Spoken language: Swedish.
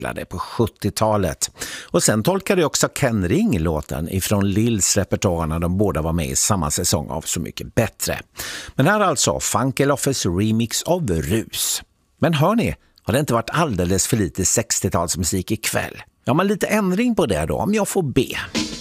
på 70-talet. Och sen tolkade jag också Ken Ring-låten ifrån Lills repertoar när de båda var med i samma säsong av Så mycket bättre. Men här alltså Funkeloffes remix av Rus. Men hör ni, har det inte varit alldeles för lite 60-talsmusik ikväll? Ja, men lite ändring på det då, om jag får be.